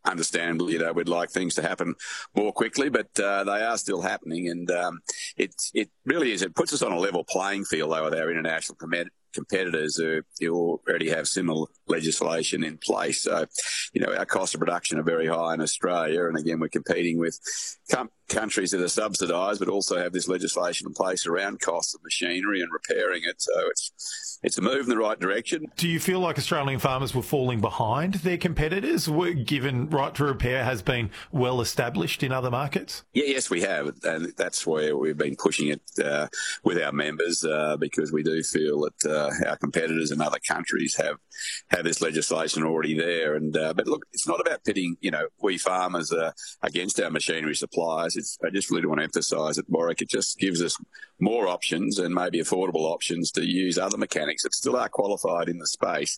understandably, we'd like things to happen more quickly, but they are still happening, and it really is. It puts us on a level playing field, though, with our international competitors who already have similar legislation in place. So, our costs of production are very high in Australia, and again, we're competing with countries that are subsidised, but also have this legislation in place around costs of machinery and repairing it. So it's a move in the right direction. Do you feel like Australian farmers were falling behind their competitors, given right to repair has been well established in other markets? Yes, we have, and that's where we've been pushing it with our members because we do feel that our competitors in other countries have this legislation already there. And but look, it's not about pitting we farmers against our machinery suppliers. I just really want to emphasise it, Warwick. It just gives us more options and maybe affordable options to use other mechanics that still are qualified in the space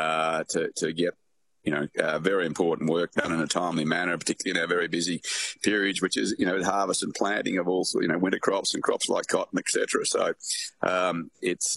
to get very important work done in a timely manner, particularly in our very busy periods, which is, harvest and planting of all, winter crops and crops like cotton, etc. So it's,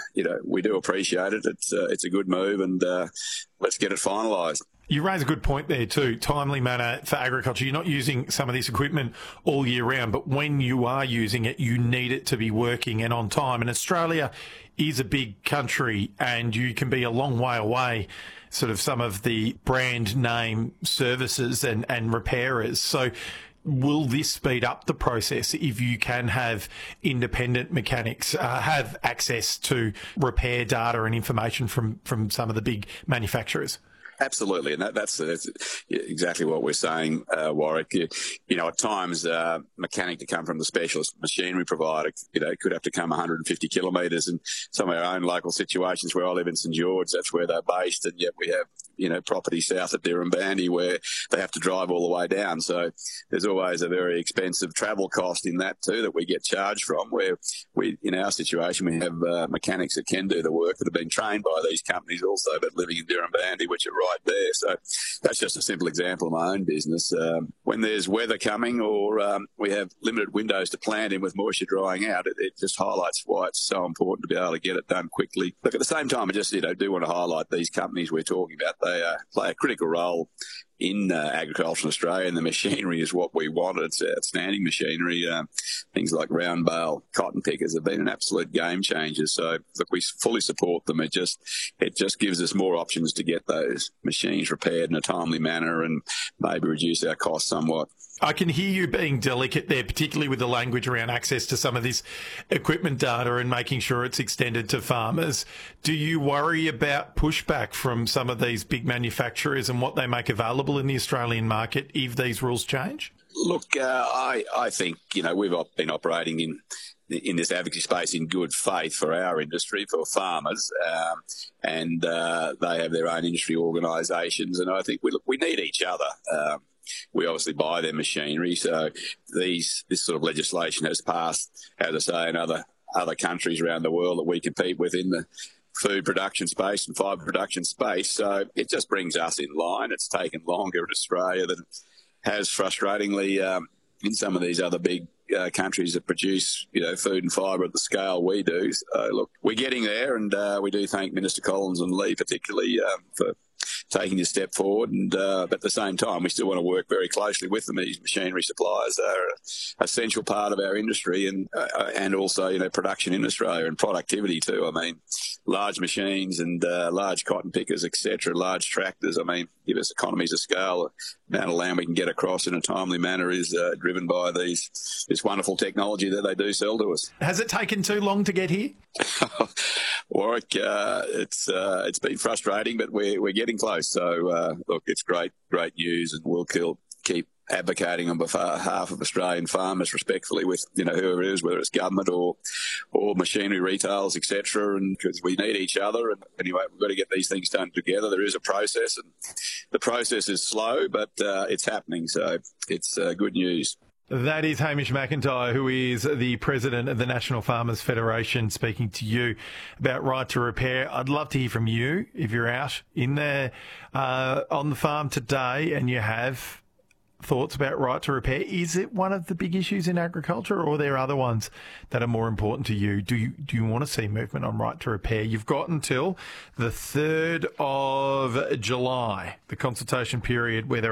we do appreciate it. It's a good move, and let's get it finalised. You raise a good point there too. Timely manner for agriculture. You're not using some of this equipment all year round, but when you are using it, you need it to be working and on time. And Australia is a big country, and you can be a long way away, sort of some of the brand name services and repairers. So will this speed up the process if you can have independent mechanics have access to repair data and information from some of the big manufacturers? Absolutely, and that's exactly what we're saying, Warwick. At times, mechanic to come from the specialist machinery provider, could have to come 150 kilometres. And some of our own local situations where I live in St George, that's where they're based, and yet we have property south at Dirranbandi where they have to drive all the way down. So there's always a very expensive travel cost in that too that we get charged from. Where in our situation, we have mechanics that can do the work that have been trained by these companies also, but living in Dirranbandi, which are right there. So that's just a simple example of my own business. When there's weather coming or we have limited windows to plant in with moisture drying out, it just highlights why it's so important to be able to get it done quickly. Look, at the same time, I just do want to highlight these companies we're talking about. They play a critical role in agriculture in Australia, and the machinery is what we want. It's outstanding machinery. Things like round bale cotton pickers have been an absolute game changer. So look, we fully support them. It just gives us more options to get those machines repaired in a timely manner and maybe reduce our costs somewhat. I can hear you being delicate there, particularly with the language around access to some of this equipment data and making sure it's extended to farmers. Do you worry about pushback from some of these big manufacturers and what they make available in the Australian market if these rules change? Look, I think, we've been operating in this advocacy space in good faith for our industry, for farmers, and they have their own industry organisations, and I think we need each other. We obviously buy their machinery, so this sort of legislation has passed, as I say, in other countries around the world that we compete with in the food production space and fibre production space. So it just brings us in line. It's taken longer in Australia than it has, frustratingly, in some of these other big countries that produce, food and fibre at the scale we do. So, look, we're getting there, and we do thank Minister Collins and Lee particularly for taking this step forward. And but at the same time, we still want to work very closely with them. These machinery suppliers are an essential part of our industry, and also production in Australia and productivity too. I mean, large machines and large cotton pickers, etc., large tractors. I mean, give us economies of scale. The amount of land we can get across in a timely manner is driven by this wonderful technology that they do sell to us. Has it taken too long to get here? Warwick, it's been frustrating, but we're getting close. So look, it's great news, and we'll keep advocating on behalf of Australian farmers respectfully with whoever it is, whether it's government or machinery retailers, etc. And because we need each other, and anyway, we've got to get these things done together. There is a process, and the process is slow, but it's happening. So it's good news. That is Hamish McIntyre, who is the president of the National Farmers Federation, speaking to you about right to repair. I'd love to hear from you if you're out in there on the farm today and you have thoughts about right to repair. Is it one of the big issues in agriculture, or are there other ones that are more important to you? Do you want to see movement on right to repair? You've got until the 3rd of July, the consultation period, where there